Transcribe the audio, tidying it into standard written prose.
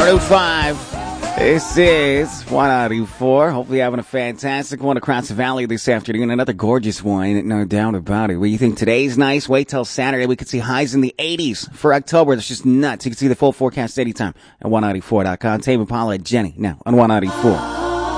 105. This is 194. Hopefully you're having a fantastic one across the valley this afternoon. Another gorgeous one, no doubt about it. Well, you think today's nice? Wait till Saturday. We could see highs in the 80s for October. That's just nuts. You can see the full forecast anytime at 194.com. Tame Impala and Jenny now on 194.